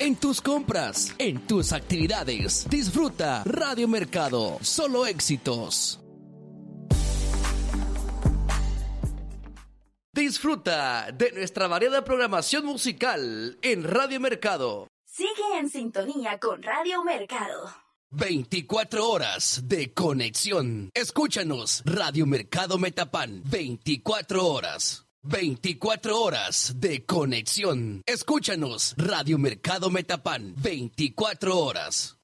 en tus compras, en tus actividades. Disfruta Radio Mercado, solo éxitos. Disfruta de nuestra variada programación musical en Radio Mercado. Sigue en sintonía con Radio Mercado. 24 horas de conexión. Escúchanos, Radio Mercado Metapán. 24 horas. 24 horas de conexión. Escúchanos, Radio Mercado Metapán. 24 horas.